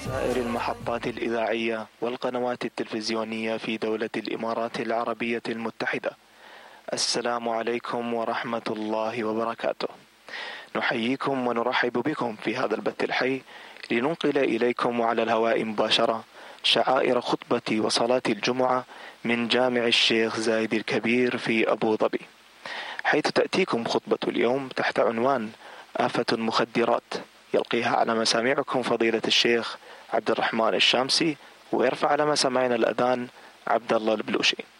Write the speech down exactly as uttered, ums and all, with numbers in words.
سائر المحطات الإذاعية والقنوات التلفزيونية في دولة الإمارات العربية المتحدة. السلام عليكم ورحمة الله وبركاته. نحييكم ونرحب بكم في هذا البث الحي لننقل إليكم على الهواء مباشرة شعائر خطبة وصلاة الجمعة من جامع الشيخ زايد الكبير في أبو ظبي، حيث تأتيكم خطبة اليوم تحت عنوان آفة المخدرات، يلقيها على مسامعكم فضيلة الشيخ عبد الرحمن الشامسي، ويرفع على مسامعنا الأذان عبد الله البلوشي.